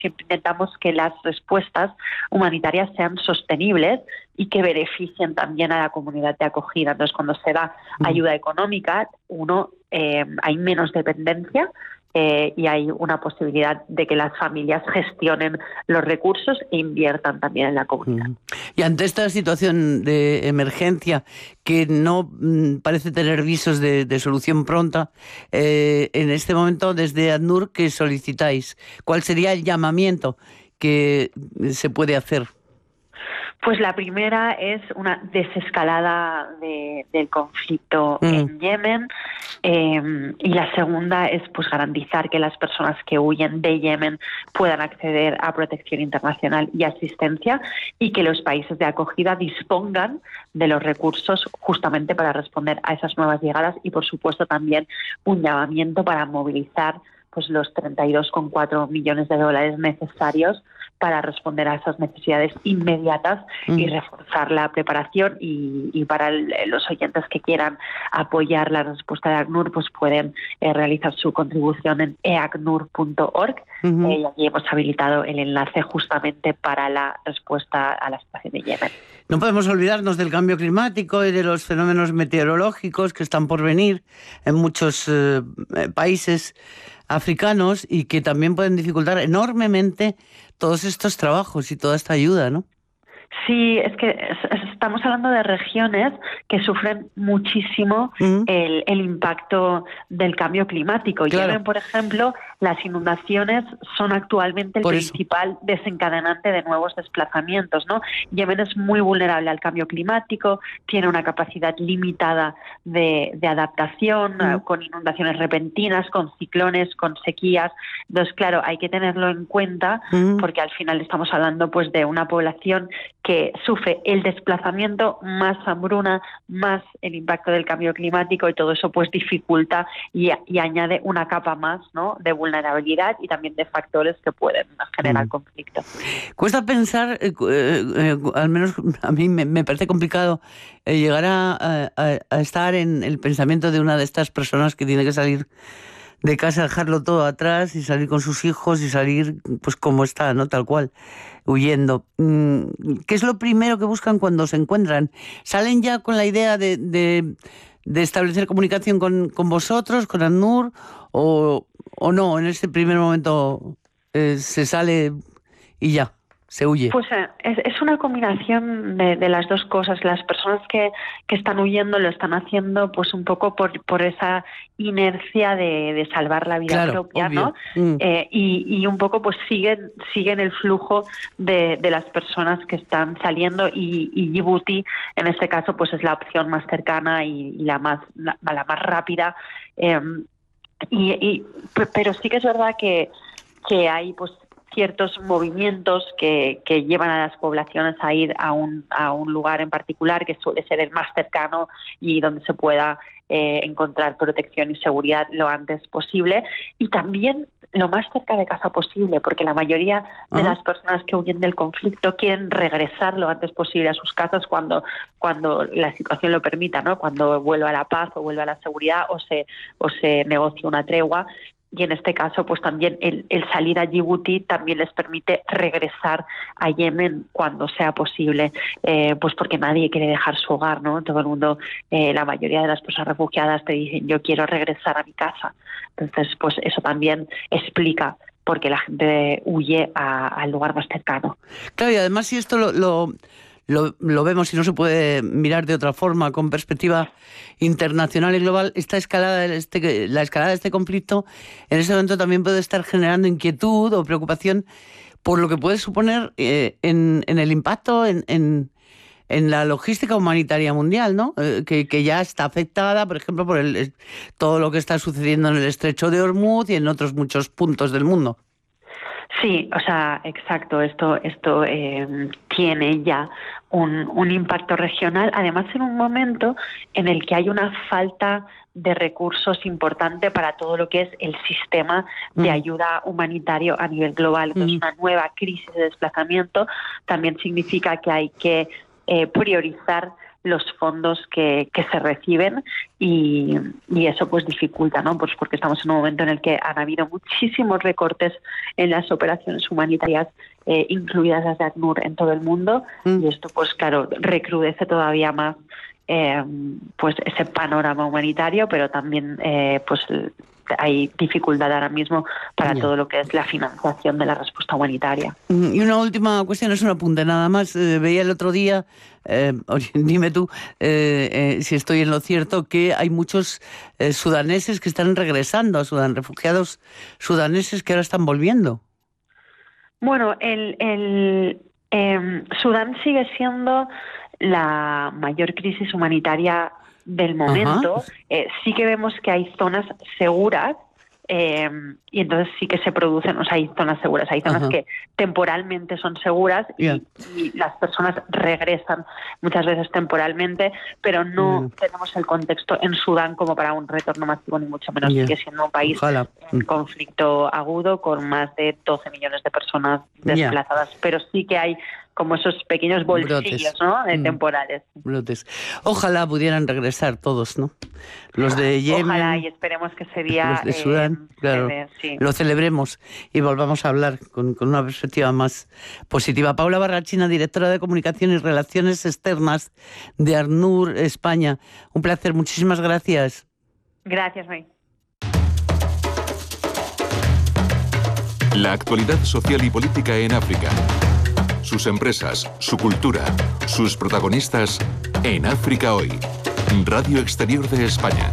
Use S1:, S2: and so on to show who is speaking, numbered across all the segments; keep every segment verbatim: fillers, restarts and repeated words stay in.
S1: siempre intentamos que las respuestas humanitarias sean sostenibles y que beneficien también a la comunidad de acogida. Entonces, cuando se da ayuda económica, uno eh, hay menos dependencia eh, y hay una posibilidad de que las familias gestionen los recursos e inviertan también en la comunidad.
S2: Y ante esta situación de emergencia que no mm, parece tener visos de, de solución pronta, eh, en este momento desde ACNUR, ¿qué solicitáis? ¿Cuál sería el llamamiento que se puede hacer?
S1: Pues la primera es una desescalada de, del conflicto mm. en Yemen eh, y la segunda es pues garantizar que las personas que huyen de Yemen puedan acceder a protección internacional y asistencia y que los países de acogida dispongan de los recursos justamente para responder a esas nuevas llegadas y por supuesto también un llamamiento para movilizar pues los treinta y dos coma cuatro millones de dólares necesarios para responder a esas necesidades inmediatas mm. y reforzar la preparación y, y para el, los oyentes que quieran apoyar la respuesta de ACNUR pues pueden eh, realizar su contribución en e acnur punto org uh-huh. eh, y allí hemos habilitado el enlace justamente para la respuesta a la situación de Yemen.
S2: No podemos olvidarnos del cambio climático y de los fenómenos meteorológicos que están por venir en muchos eh, países africanos y que también pueden dificultar enormemente todos estos trabajos y toda esta ayuda, ¿no?
S1: Sí, es que estamos hablando de regiones que sufren muchísimo mm. el, el impacto del cambio climático. Claro. Yemen, por ejemplo, las inundaciones son actualmente el por principal eso. desencadenante de nuevos desplazamientos, ¿no? Yemen es muy vulnerable al cambio climático, tiene una capacidad limitada de, de adaptación, mm. con inundaciones repentinas, con ciclones, con sequías. Entonces, claro, hay que tenerlo en cuenta mm. porque al final estamos hablando pues de una población que sufre el desplazamiento, más hambruna, más el impacto del cambio climático y todo eso pues dificulta y, y añade una capa más, ¿no?, de vulnerabilidad y también de factores que pueden generar mm. conflicto.
S2: Cuesta pensar, eh, eh, al menos a mí me, me parece complicado eh, llegar a, a, a estar en el pensamiento de una de estas personas que tiene que salir de casa, dejarlo todo atrás y salir con sus hijos y salir pues como está, ¿no?, tal cual, huyendo. ¿Qué es lo primero que buscan cuando se encuentran? ¿Salen ya con la idea de, de, de establecer comunicación con, con vosotros, con ACNUR, o, o no? En ese primer momento eh, se sale y ya, se huye.
S1: Pues eh, es, es una combinación de, de las dos cosas. Las personas que, que están huyendo lo están haciendo pues un poco por, por esa inercia de, de salvar la vida
S2: claro,
S1: propia,
S2: obvio.
S1: ¿no?
S2: Mm.
S1: Eh, y, y un poco pues siguen siguen el flujo de, de las personas que están saliendo y, y Djibouti en este caso pues es la opción más cercana y, y la más la, la más rápida. Eh, y, y pero sí que es verdad que que hay pues ciertos movimientos que, que llevan a las poblaciones a ir a un, a un lugar en particular que suele ser el más cercano y donde se pueda eh, encontrar protección y seguridad lo antes posible y también lo más cerca de casa posible, porque la mayoría de uh-huh. las personas que huyen del conflicto quieren regresar lo antes posible a sus casas cuando cuando la situación lo permita, ¿no? Cuando vuelva la paz o vuelva la seguridad o se o se negocie una tregua. Y en este caso, pues también el, el salir a Djibouti también les permite regresar a Yemen cuando sea posible, eh, pues porque nadie quiere dejar su hogar, ¿no? Todo el mundo, eh, la mayoría de las personas refugiadas te dicen, yo quiero regresar a mi casa. Entonces, pues eso también explica por qué la gente huye a, al lugar más cercano.
S2: Claro, y además si esto lo... lo... Lo, lo vemos y no se puede mirar de otra forma, con perspectiva internacional y global, esta escalada, este, la escalada de este conflicto en ese momento también puede estar generando inquietud o preocupación por lo que puede suponer eh, en, en el impacto en, en, en la logística humanitaria mundial, ¿no? Eh, que, que ya está afectada, por ejemplo, por el, todo lo que está sucediendo en el estrecho de Hormuz y en otros muchos puntos del mundo.
S1: Sí, o sea, exacto. Esto, esto eh, tiene ya un, un impacto regional, además en un momento en el que hay una falta de recursos importante para todo lo que es el sistema de mm. ayuda humanitario a nivel global. Entonces, mm. una nueva crisis de desplazamiento también significa que hay que eh, priorizar los fondos que, que se reciben y, y eso pues dificulta, ¿no? Pues porque estamos en un momento en el que han habido muchísimos recortes en las operaciones humanitarias, eh, incluidas las de ACNUR en todo el mundo, mm. y esto pues claro recrudece todavía más eh, pues ese panorama humanitario, pero también eh, pues hay dificultad ahora mismo para yeah. todo lo que es la financiación de la respuesta humanitaria.
S2: Y una última cuestión, es un apunte nada más. Eh, veía el otro día, eh, dime tú eh, eh, si estoy en lo cierto, que hay muchos eh, sudaneses que están regresando a Sudán, refugiados sudaneses que ahora están volviendo.
S1: Bueno, el, el eh, Sudán sigue siendo la mayor crisis humanitaria del momento. Eh, sí que vemos que hay zonas seguras eh, y entonces sí que se producen, o sea, hay zonas seguras, hay zonas Ajá. que temporalmente son seguras yeah. y, y las personas regresan muchas veces temporalmente, pero no yeah. tenemos el contexto en Sudán como para un retorno masivo, ni mucho menos. Yeah. Sigue siendo un país Ojalá. en conflicto agudo con más de doce millones de personas desplazadas, yeah. pero sí que hay como esos pequeños bolsillos, brotes. ¿no? Eh, temporales.
S2: Brotes. Ojalá pudieran regresar todos, ¿no? Los de Yemen.
S1: Ojalá, y esperemos que ese día
S2: los de Sudán, eh, claro,
S1: de, sí.
S2: lo celebremos y volvamos a hablar con, con una perspectiva más positiva. Paula Barrachina, directora de Comunicación y Relaciones Externas de ACNUR España. Un placer, muchísimas gracias.
S1: Gracias, May.
S3: La actualidad social y política en África. Sus empresas, su cultura, sus protagonistas en África Hoy. Radio Exterior de España.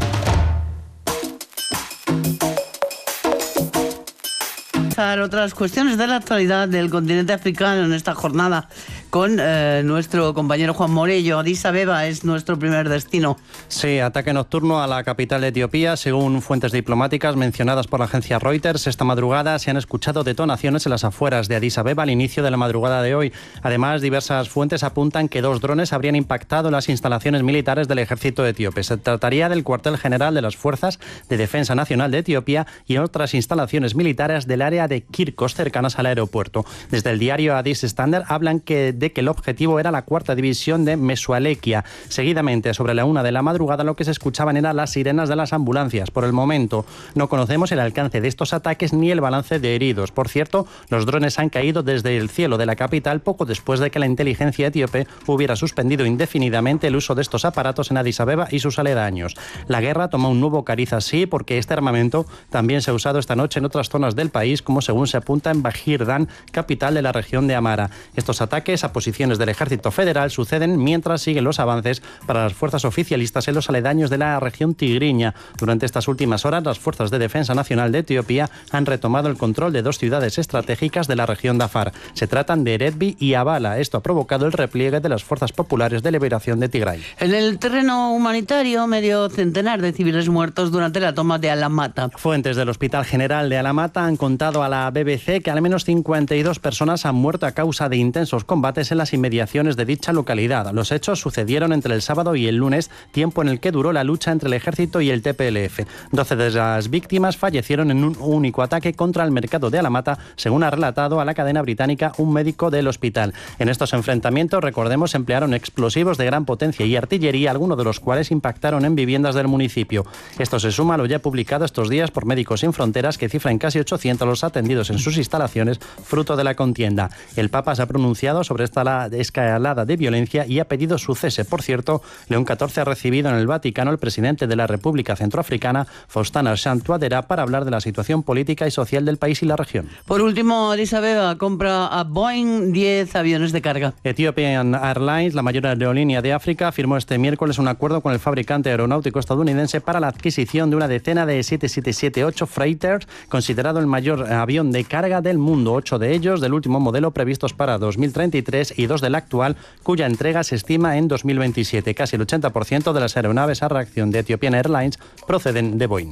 S2: Otras cuestiones de la actualidad del continente africano en esta jornada con eh, nuestro compañero Juan Morello. Addis Abeba es nuestro primer destino.
S4: Sí, ataque nocturno a la capital de Etiopía. Según fuentes diplomáticas mencionadas por la agencia Reuters, esta madrugada se han escuchado detonaciones en las afueras de Addis Abeba al inicio de la madrugada de hoy. Además, diversas fuentes apuntan que dos drones habrían impactado en las instalaciones militares del ejército etíope. Se trataría del cuartel general de las Fuerzas de Defensa Nacional de Etiopía y en otras instalaciones militares del área de Kirkos, cercanas al aeropuerto. Desde el diario Addis Standard hablan que de que el objetivo era la cuarta división de Mesoalekia. Seguidamente, sobre la una de la madrugada, lo que se escuchaban eran las sirenas de las ambulancias. Por el momento, no conocemos el alcance de estos ataques ni el balance de heridos. Por cierto, los drones han caído desde el cielo de la capital poco después de que la inteligencia etíope hubiera suspendido indefinidamente el uso de estos aparatos en Addis Abeba y sus aledaños. La guerra toma un nuevo cariz así porque este armamento también se ha usado esta noche en otras zonas del país, como según se apunta en Bahirdán, capital de la región de Amara. Estos ataques a posiciones del ejército federal suceden mientras siguen los avances para las fuerzas oficialistas en los aledaños de la región tigriña. Durante estas últimas horas, las fuerzas de defensa nacional de Etiopía han retomado el control de dos ciudades estratégicas de la región de Afar. Se tratan de Eretbi y Abala. Esto ha provocado el repliegue de las fuerzas populares de liberación de Tigray.
S2: En el terreno humanitario, medio centenar de civiles muertos durante la toma de Alamata.
S4: Fuentes del Hospital General de Alamata han contado a la B B C que al menos cincuenta y dos personas han muerto a causa de intensos combates en las inmediaciones de dicha localidad. Los hechos sucedieron entre el sábado y el lunes, tiempo en el que duró la lucha entre el ejército y el T P L F. Doce de las víctimas fallecieron en un único ataque contra el mercado de Alamata, según ha relatado a la cadena británica un médico del hospital. En estos enfrentamientos, recordemos, emplearon explosivos de gran potencia y artillería, algunos de los cuales impactaron en viviendas del municipio. Esto se suma a lo ya publicado estos días por Médicos Sin Fronteras, que cifra en casi ochocientos los atendidos en sus instalaciones fruto de la contienda. El Papa se ha pronunciado sobre esta escalada de violencia y ha pedido su cese. Por cierto, León catorce ha recibido en el Vaticano al presidente de la República Centroafricana, Faustin Archange Touadéra, para hablar de la situación política y social del país y la región.
S2: Por último, Addis Abeba compra a Boeing diez aviones de carga.
S4: Ethiopian Airlines, la mayor aerolínea de África, firmó este miércoles un acuerdo con el fabricante aeronáutico estadounidense para la adquisición de una decena de siete siete siete ocho freighters, considerado el mayor avión de carga del mundo. Ocho de ellos del último modelo previstos para dos mil treinta y tres y dos del actual, cuya entrega se estima en dos mil veintisiete. Casi el ochenta por ciento de las aeronaves a reacción de Ethiopian Airlines proceden de Boeing.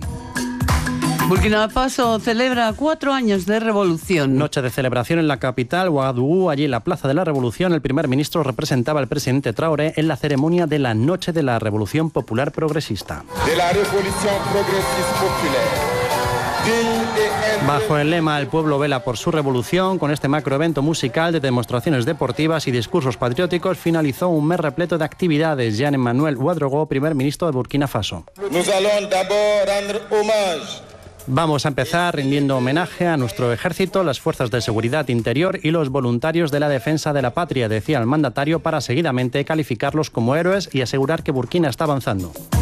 S2: Burkina Faso celebra cuatro años de revolución.
S4: Noche de celebración en la capital, Ouagadougou. Allí en la Plaza de la Revolución, el primer ministro representaba al presidente Traoré en la ceremonia de la Noche de la Revolución Popular Progresista.
S5: De la Revolución Progresista Popular, digne et
S4: Bajo el lema "El pueblo vela por su revolución", con este macroevento musical de demostraciones deportivas y discursos patrióticos, finalizó un mes repleto de actividades. Jean-Emmanuel Ouedraogo, primer ministro de Burkina Faso. Vamos a empezar rindiendo homenaje a nuestro ejército, las fuerzas de seguridad interior y los voluntarios de la defensa de la patria, decía el mandatario, para seguidamente calificarlos como héroes y asegurar que Burkina está avanzando.